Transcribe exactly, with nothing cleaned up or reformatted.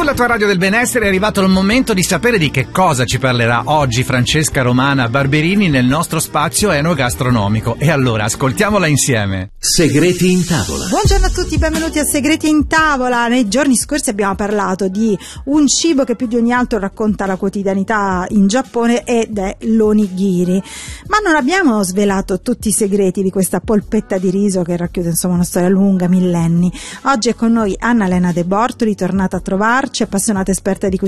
Sulla tua radio del benessere è arrivato il momento di sapere di che cosa ci parlerà oggi Francesca Romana Barberini nel nostro spazio enogastronomico. E allora ascoltiamola insieme. Segreti in tavola. Buongiorno a tutti, benvenuti a Segreti in tavola. Nei giorni scorsi abbiamo parlato di un cibo che più di ogni altro racconta la quotidianità in Giappone ed è l'onigiri. Ma non abbiamo svelato tutti i segreti di questa polpetta di riso che racchiude insomma una storia lunga, millenni. Oggi è con noi Anna Lena De Bortoli, tornata a trovarci, appassionata esperta di cucina